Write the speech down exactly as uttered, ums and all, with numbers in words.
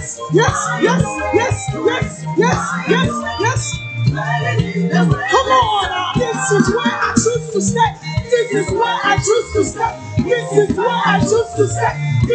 yes, yes, yes, yes, yes, yes, yes, yes. Come on, this is where I choose to stay. This is where I choose to stay. This is where I choose to stay.